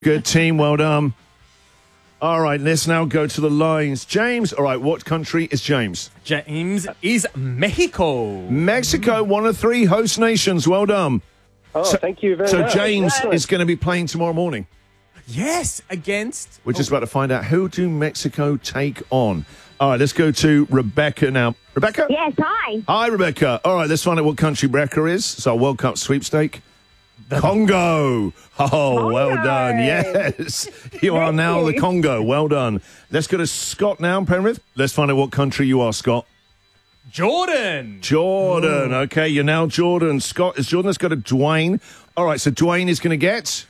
Good team, well done. All right, let's now go to the lines. James, all right, what country is James? James is Mexico. Mexico, one of 3 host nations. Well done. Thank you very So much. James is going to be playing tomorrow morning. Yes, against... We're just about to find out who do Mexico take on. All right, let's go to Rebecca now. Rebecca? Yes, hi. Hi, Rebecca. All right, let's find out what country Rebecca is. It's our World Cup sweepstake. Congo. Oh, well done. Yes. You are now the Congo. Well done. Let's go to Scott now, Penrith. Let's find out what country you are, Scott. Jordan. Jordan. Okay, you're now Jordan. Scott is Jordan. Let's go to Dwayne. All right, so Dwayne is going to get...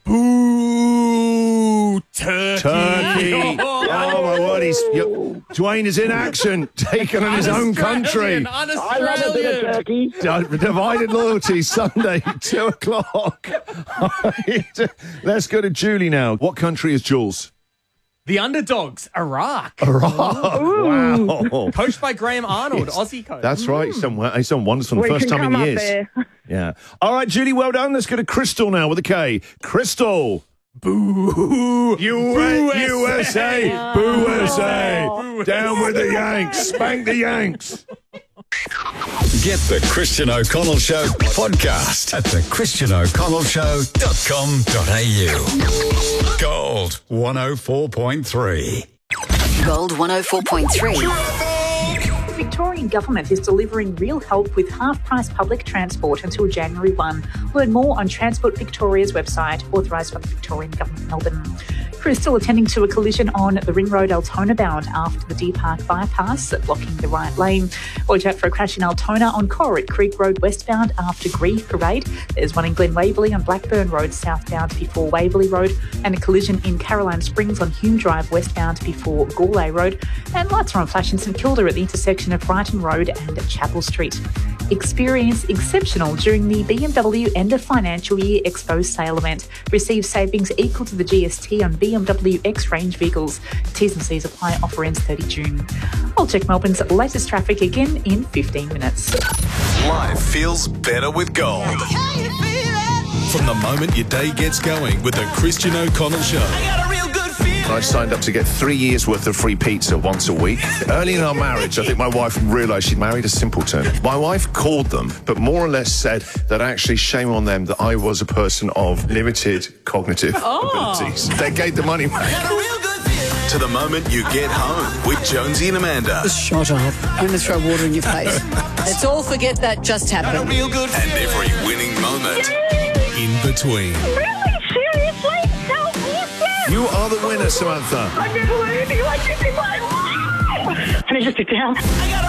Boo, Turkey. Turkey. Oh, my word. Dwayne is in action, taking on his own country. I love a bit of turkey. Divided loyalty, Sunday, 2 o'clock. All right, let's go to Julie now. What country is Jules? The underdogs, Iraq. Wow. Coached by Graham Arnold, Aussie coach. That's right. He's done wonders for the first time in years. Yeah. All right, Julie, well done. Let's go to Crystal now with a K. Crystal. Boo. USA. Boo USA. Down with the Yanks. Spank the Yanks. Get the Christian O'Connell Show podcast at thechristianoconnellshow.com.au. Gold 104.3. Gold 104.3. The Victorian Government is delivering real help with half-price public transport until January 1. Learn more on Transport Victoria's website, authorised by the Victorian Government, Melbourne. Crew still attending to a collision on the Ring Road Altona bound after the Deer Park bypass, blocking the right lane. Watch out for a crash in Altona on Corrit Creek Road westbound after Grieve Parade. There's one in Glen Waverley on Blackburn Road southbound before Waverley Road, and a collision in Caroline Springs on Hume Drive westbound before Gourlay Road. And lights are on flash in St Kilda at the intersection of Brighton Road and Chapel Street. Experience exceptional during the BMW End of Financial Year Expo sale event. Receive savings equal to the GST on BMW X-Range vehicles. T's and C's apply. Offer ends 30 June. I'll check Melbourne's latest traffic again in 15 minutes. Life feels better with gold. From the moment your day gets going with the Christian O'Connell Show. I signed up to get 3 years' worth of free pizza once a week. Early in our marriage, I think my wife realised she'd married a simpleton. My wife called them, but more or less said that actually shame on them that I was a person of limited cognitive abilities. They gave the money back. To the moment you get home with Jonesy and Amanda. Shut up. I'm going to throw water in your face. Let's all forget that just happened. And every winning moment in between. You are the winner, Samantha. I can't believe anything like this in my life. Can I just sit down?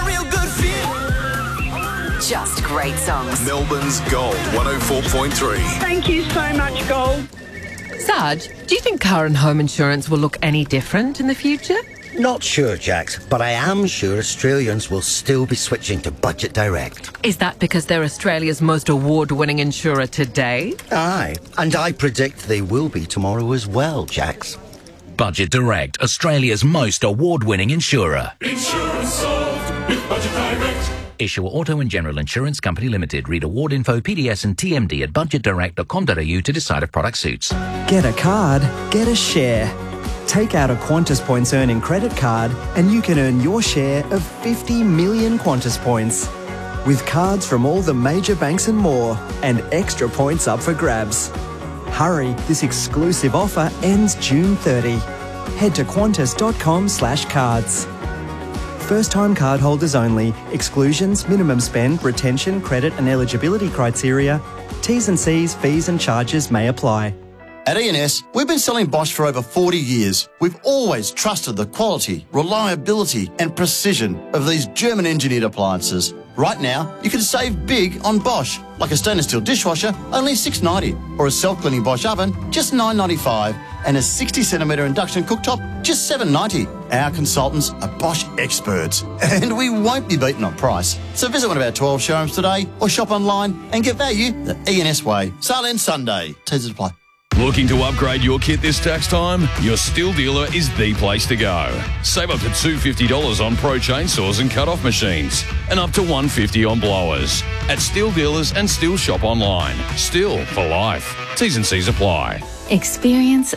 Just great songs. Melbourne's Gold 104.3. Thank you so much, Gold. Sarge, do you think car and home insurance will look any different in the future? Not sure, Jax, but I am sure Australians will still be switching to Budget Direct. Is that because they're Australia's most award-winning insurer today? Aye, and I predict they will be tomorrow as well, Jax. Budget Direct, Australia's most award-winning insurer. Insurance solved with Budget Direct. Issuer Auto and General Insurance Company Limited. Read award info, PDS and TMD at budgetdirect.com.au to decide if product suits. Get a card, get a share. Take out a Qantas Points earning credit card and you can earn your share of 50 million Qantas points. With cards from all the major banks and more, and extra points up for grabs. Hurry, this exclusive offer ends June 30. Head to qantas.com/cards. First-time cardholders only. Exclusions, minimum spend, retention, credit and eligibility criteria. T's and C's, fees and charges may apply. At E&S, we've been selling Bosch for over 40 years. We've always trusted the quality, reliability and precision of these German-engineered appliances. Right now, you can save big on Bosch, like a stainless steel dishwasher, only $6.90, or a self-cleaning Bosch oven, just $9.95, and a 60cm induction cooktop, just $7.90. Our consultants are Bosch experts, and we won't be beaten on price. So visit one of our 12 showrooms today, or shop online and get value the E&S way. Sale ends Sunday. T's apply. Looking to upgrade your kit this tax time? Your Stihl dealer is the place to go. Save up to $250 on Pro chainsaws and cut-off machines, and up to $150 on blowers. At Stihl dealers and Stihl shop online. Stihl for life. T's and C's apply. Experience